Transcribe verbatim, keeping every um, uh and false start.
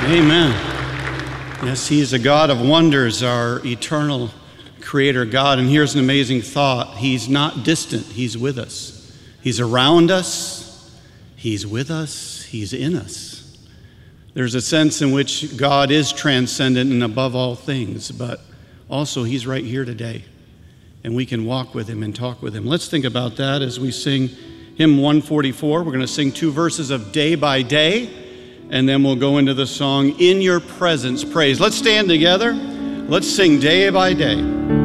Amen. Yes, he is a God of wonders, our eternal creator God. And here's an amazing thought. He's not distant. He's with us. He's around us. He's with us. He's in us. There's a sense in which God is transcendent and above all things, but also he's right here today. And we can walk with him and talk with him. Let's think about that as we sing hymn one forty-four. We're going to sing two verses of Day by Day, and then we'll go into the song, In Your Presence Praise. Let's stand together. Let's sing Day by Day.